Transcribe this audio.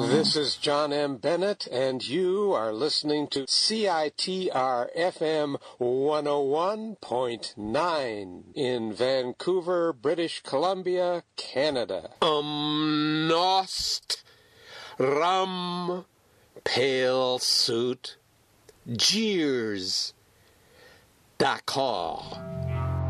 This is John M. Bennett, and you are listening to CITR FM 101.9 in Vancouver, British Columbia, Canada. Nost Rum Pale Suit Jeers Dakar.